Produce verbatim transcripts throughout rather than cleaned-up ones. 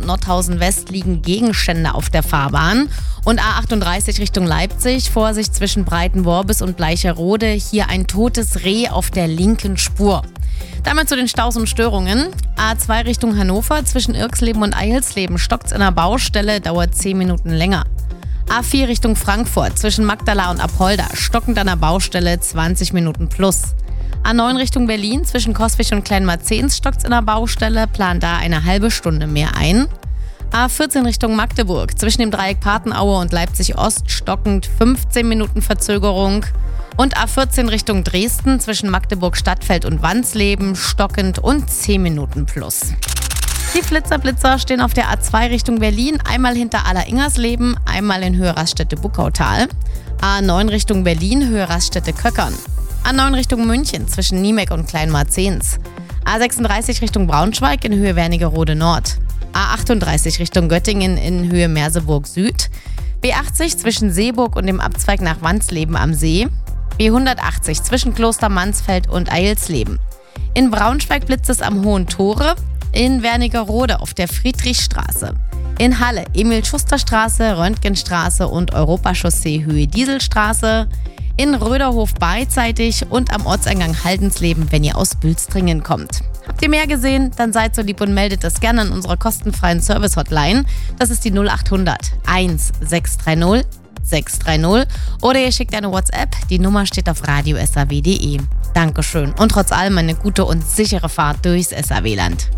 Nordhausen West liegen Gegenstände auf der Fahrbahn. Und A achtunddreißig Richtung Leipzig, Vorsicht zwischen Breitenworbis und Bleicherode, hier ein totes Reh auf der linken Spur. Damit zu den Staus und Störungen. A zwei Richtung Hannover, zwischen Irxleben und Eilsleben stockt's in der Baustelle, dauert zehn Minuten länger. A vier Richtung Frankfurt, zwischen Magdala und Apolda, stockend an der Baustelle, zwanzig Minuten plus. A neun Richtung Berlin, zwischen Coswig und Kleinmarzens stockt's in der Baustelle, plant da eine halbe Stunde mehr ein. A vierzehn Richtung Magdeburg, zwischen dem Dreieck Patenaue und Leipzig Ost stockend, fünfzehn Minuten Verzögerung. Und A vierzehn Richtung Dresden, zwischen Magdeburg Stadtfeld und Wansleben stockend und zehn Minuten plus. Die Flitzer-Blitzer stehen auf der A zwei Richtung Berlin, einmal hinter Aller-Ingersleben, einmal in Höhe Raststätte-Buckautal. A neun Richtung Berlin, Höhe Raststätte-Köckern. A neun Richtung München, zwischen Niemek und Kleinmarzens. A sechsunddreißig Richtung Braunschweig in Höhe Wernigerode Nord. A achtunddreißig Richtung Göttingen in Höhe Merseburg Süd. B achtzig zwischen Seeburg und dem Abzweig nach Wansleben am See. B hundertachtzig zwischen Kloster Mansfeld und Eilsleben. In Braunschweig blitzt es am Hohen Tore. In Wernigerode auf der Friedrichstraße. In Halle Emil-Schuster-Straße, Röntgenstraße und Europachaussee Höhe Dieselstraße. In Röderhof beidseitig und am Ortseingang Haldensleben, wenn ihr aus Bülstringen kommt. Habt ihr mehr gesehen? Dann seid so lieb und meldet das gerne an unserer kostenfreien Service-Hotline. Das ist die null achthundert sechshundertsechzig sechshundertdreißig oder ihr schickt eine WhatsApp. Die Nummer steht auf radio punkt s a w punkt d e. Dankeschön und trotz allem eine gute und sichere Fahrt durchs S A W-Land.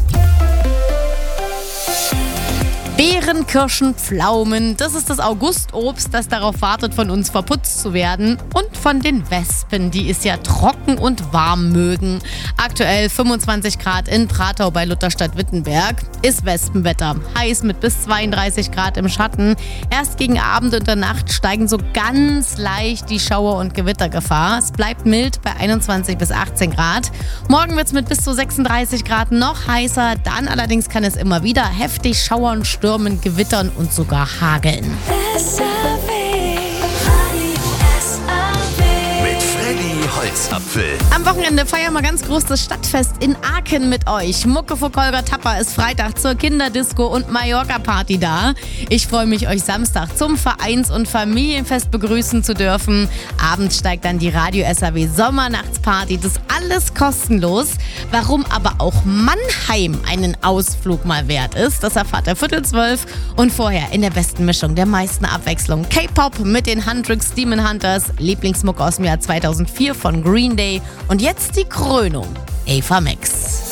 Beeren, Kirschen, Pflaumen, das ist das Augustobst, das darauf wartet, von uns verputzt zu werden. Und von den Wespen, die es ja trocken und warm mögen. Aktuell fünfundzwanzig Grad in Pratau bei Lutherstadt-Wittenberg. Ist Wespenwetter. Heiß mit bis zweiunddreißig Grad im Schatten. Erst gegen Abend und der Nacht steigen so ganz leicht die Schauer- und Gewittergefahr. Es bleibt mild bei einundzwanzig bis achtzehn Grad. Morgen wird es mit bis zu sechsunddreißig Grad noch heißer. Dann allerdings kann es immer wieder heftig schauern, stürmen, gewittern und sogar hageln. S A W. Mit Freddy Holzapfel. Am Wochenende feiern wir ganz groß das Stadtfest in Aachen mit euch. Mucke vor Kolger Tapper ist Freitag zur Kinderdisco und Mallorca-Party da. Ich freue mich, euch Samstag zum Vereins- und Familienfest begrüßen zu dürfen. Abends steigt dann die Radio S A W Sommernachtsparty. Das alles kostenlos. Warum aber auch Mannheim einen Ausflug mal wert ist, das erfahrt ihr Viertel zwölf. Und vorher in der besten Mischung der meisten Abwechslung. K-Pop mit den Hendrix Demon Hunters, Lieblingsmucke aus dem Jahr zweitausendvier von Green Day und jetzt die Krönung, Ava Max.